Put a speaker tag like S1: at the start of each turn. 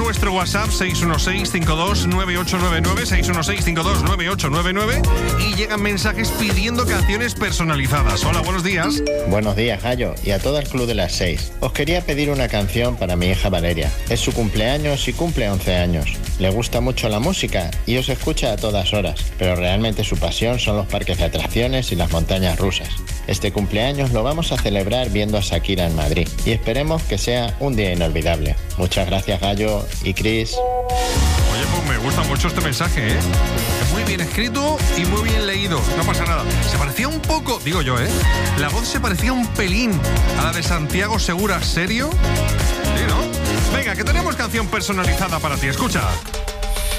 S1: nuestro WhatsApp 616-529899, 616-529899 y llegan mensajes pidiendo canciones personalizadas. Hola, buenos días.
S2: Buenos días, Gallo, y a todo el Club de las 6. Os quería pedir una canción para mi hija Valeria. Es su cumpleaños y cumple 11 años. Le gusta mucho la música y os escucha a todas horas, pero realmente su pasión son los parques de atracciones y las montañas rusas. Este cumpleaños lo vamos a celebrar viendo a Shakira en Madrid y esperemos que sea un día inolvidable. Muchas gracias, Gallo y Chris.
S1: Oye, pues me gusta mucho este mensaje, ¿eh? Es muy bien escrito y muy bien leído. No pasa nada. Se parecía un poco, digo yo, ¿eh? La voz se parecía un pelín a la de Santiago Segura. ¿Serio? Sí, ¿no? Venga, que tenemos canción personalizada para ti. Escucha.